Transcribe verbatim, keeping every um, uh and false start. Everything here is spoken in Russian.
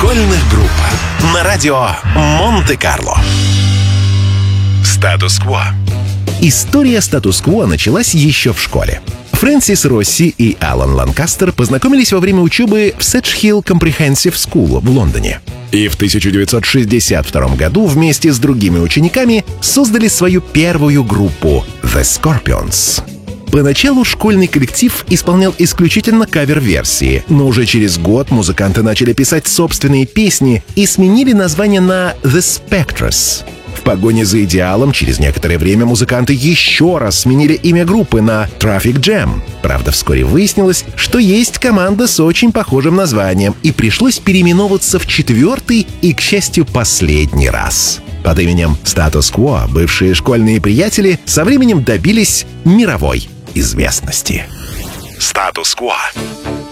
школьных групп на радио Монте-Карло. Статус-кво. История статус-кво началась еще в школе. Фрэнсис Росси и Алан Ланкастер познакомились во время учебы в Sedge-Hill Comprehensive School в Лондоне. И в тысяча девятьсот шестьдесят втором году вместе с другими учениками создали свою первую группу The Scorpions. Поначалу школьный коллектив исполнял исключительно кавер-версии, но уже через год музыканты начали писать собственные песни и сменили название на The Spectres. В погоне за идеалом через некоторое время музыканты еще раз сменили имя группы на Traffic Jam. Правда, вскоре выяснилось, что есть команда с очень похожим названием, и пришлось переименовываться в четвертый и, к счастью, последний раз. Под именем Status-Quo бывшие школьные приятели со временем добились мировой известности. Статус-кво.